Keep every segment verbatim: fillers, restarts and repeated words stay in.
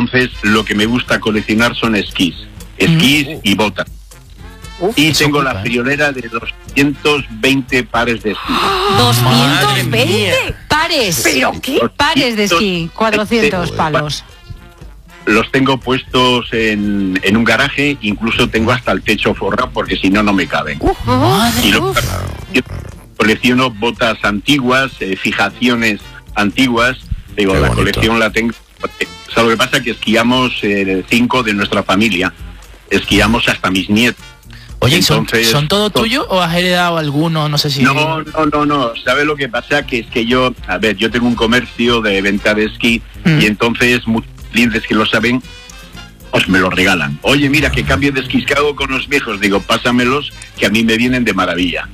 entonces lo que me gusta coleccionar son esquís, esquís uh. y botas. Uf, y tengo la friolera de doscientos veinte pares de esquí. ¿doscientos veinte pares? ¿Pero qué? Pares de esquí, cuatrocientos palos. Los tengo puestos en, en un garaje, incluso tengo hasta el techo forrado porque si no, no me caben. Uf, y lo, yo colecciono botas antiguas, eh, fijaciones antiguas. Digo, Qué la bonito. Colección la tengo. O sea, lo que pasa es que esquiamos eh, cinco de nuestra familia. Esquiamos hasta mis nietos. Oye, Entonces, ¿son, ¿son todo tuyo o has heredado alguno? No sé si... No, no, no, no. ¿Sabes lo que pasa? Que es que yo, a ver, yo tengo un comercio de venta de esquí mm. y entonces muchos clientes que lo saben, pues me lo regalan. Oye, mira, que cambio de esquís que hago con los viejos. Digo, pásamelos, que a mí me vienen de maravilla.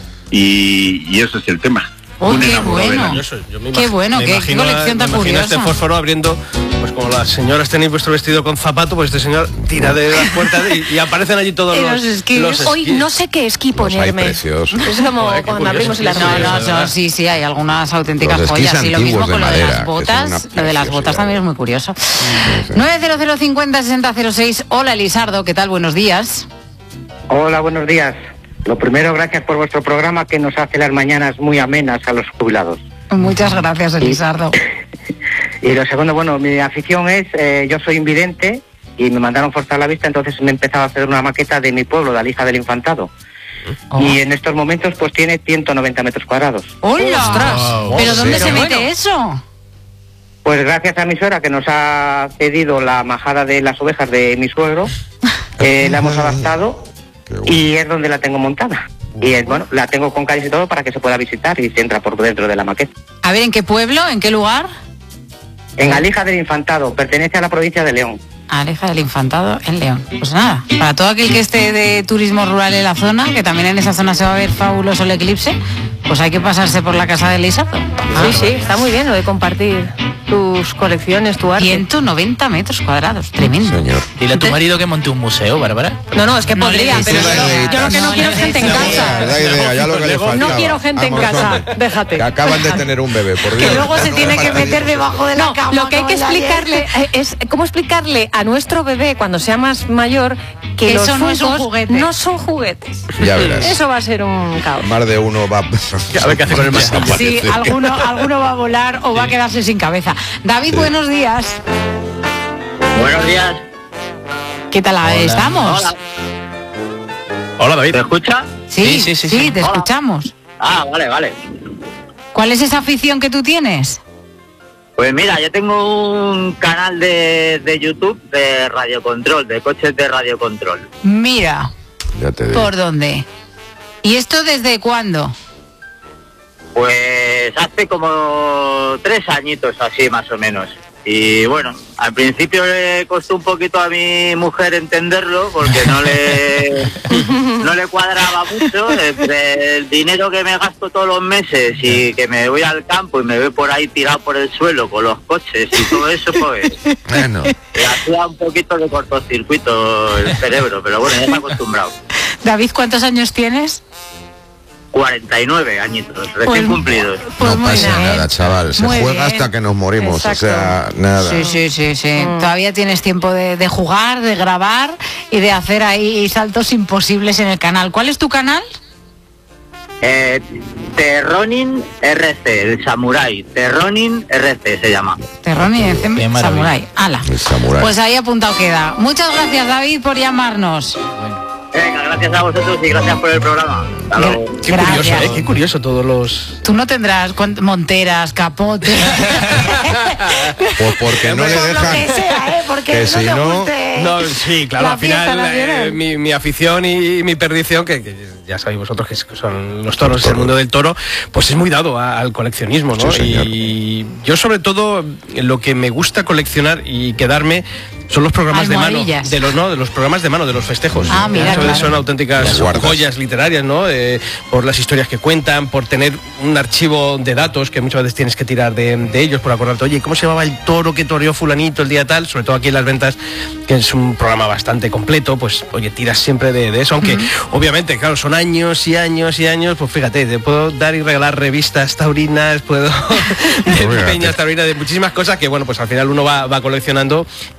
Y, y ese es el tema. Oh, qué bueno, yo soy, yo me qué bueno, qué imagino, colección tan me curiosa. Este fósforo abriendo, pues como las señoras tenéis vuestro vestido con zapato, pues este señor tira de las puertas y, y aparecen allí todos los, los esquís. Los esquís. Hoy no sé qué esquí ponerme. Es como Joder, cuando abrimos las no, no, no, sí, sí, hay algunas auténticas joyas. Y lo mismo con lo de las botas, lo de las botas también es muy curioso. Sí, nueve cero cero cincuenta sesenta cero seis. Hola, Elisardo, ¿qué tal? Buenos días. Hola, buenos días. Lo primero, gracias por vuestro programa que nos hace las mañanas muy amenas a los jubilados. Muchas gracias, Elisardo. Y, y lo segundo, bueno, mi afición es, eh, yo soy invidente y me mandaron forzar la vista, entonces me he empezado a hacer una maqueta de mi pueblo, de Alija del Infantado. Oh. Y en estos momentos pues tiene ciento noventa metros cuadrados. ¡Hola! ¡Ostras! Oh, ¿Pero dónde se mete bueno. eso? Pues gracias a mi suegra que nos ha cedido la majada de las ovejas de mi suegro, eh, la hemos adaptado. Bueno. Y es donde la tengo montada. Y es, bueno, la tengo con calles y todo para que se pueda visitar y se entra por dentro de la maqueta. A ver, ¿en qué pueblo? ¿En qué lugar? En Alija del Infantado, pertenece a la provincia de León. Alija del Infantado en León. Pues nada, para todo aquel que esté de turismo rural en la zona, que también en esa zona se va a ver fabuloso el eclipse, pues hay que pasarse por la casa de Elisardo. Ah, sí, sí, está muy bien lo de compartir tus colecciones, tu arte. ciento noventa metros cuadrados, tremendo. Señor. Dile a tu marido que monte un museo, Bárbara. No, no, es que no podría, pero yo, yo lo que no, no quiero es gente en casa. Da idea, ya lo que le faltaba. No quiero gente Vamos, en casa, hombre. Déjate. Que acaban de tener un bebé, por Dios. Que luego se tiene que meter debajo de la no, cama. Lo que hay que explicarle es cómo explicarle a nuestro bebé cuando sea más mayor que, que los eso no es un juguete. No son juguetes. Ya verás. Eso va a ser un caos. Más de uno va a ver qué hace con el más. Sí, alguno, alguno va a volar o va a quedarse sin cabeza. David, sí. buenos días. Buenos días. ¿Qué tal Hola. estamos? Hola. Hola, David. ¿Te escucha? Sí, sí, sí, sí, sí, sí. te Hola. escuchamos. Ah, vale, vale. ¿Cuál es esa afición que tú tienes? Pues mira, yo tengo un canal de, de YouTube de radiocontrol, de coches de radiocontrol. Mira, ya te digo. ¿Por dónde? ¿Y esto desde cuándo? Pues hace como tres añitos así más o menos. Y bueno, al principio le costó un poquito a mi mujer entenderlo porque no le no le cuadraba mucho entre el dinero que me gasto todos los meses y que me voy al campo y me veo por ahí tirado por el suelo con los coches y todo eso, pues bueno, me hacía un poquito de cortocircuito el cerebro, pero bueno, ya me he acostumbrado. David, ¿cuántos años tienes? cuarenta y nueve añitos, recién pues, cumplidos. Pues no pasa bien. nada, chaval. Se muy juega bien. hasta que nos morimos. Exacto. O sea, nada. Sí, sí, sí, sí. Mm. Todavía tienes tiempo de, de jugar, de grabar y de hacer ahí saltos imposibles en el canal. ¿Cuál es tu canal? Eh, Terronin R C, el Samurai. Terronin R C se llama. Terronin R C, Samurai. Ala. El Samurai. Pues ahí apuntado queda. Muchas gracias, David, por llamarnos. Venga, gracias a vosotros y gracias por el programa. Hasta luego. Qué gracias. curioso, ¿eh? Qué curioso todos los... Tú no tendrás monteras, capotes... Pues porque no le dejan... Que sea, ¿eh? Porque que no si te no... guste No, sí, claro, al final eh, mi, mi afición y mi perdición, que, que ya sabéis vosotros que son los toros, el mundo del toro, pues es muy dado a, al coleccionismo, ¿no? Sí, y yo sobre todo lo que me gusta coleccionar y quedarme son los programas de mano, de los no, de los programas de mano, de los festejos. Ah, mira, claro. Son auténticas joyas literarias, ¿no? Eh, por las historias que cuentan, por tener un archivo de datos que muchas veces tienes que tirar de, de ellos, por acordarte, oye, ¿cómo se llamaba el toro que toreó fulanito el día tal? Sobre todo aquí en Las Ventas, que es un programa bastante completo, pues, oye, tiras siempre de, de eso, aunque uh-huh. obviamente, claro, son años y años y años, pues fíjate, te puedo dar y regalar revistas taurinas, puedo de peñas taurinas, de muchísimas cosas que, bueno, pues al final uno va, va coleccionando.